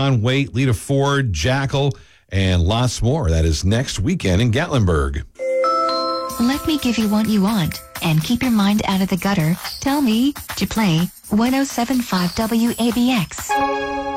John Waite, Lita Ford, Jackal, and lots more. That is next weekend in Gatlinburg. Let me give you what you want, and keep your mind out of the gutter. Tell me to play 107.5 WABX.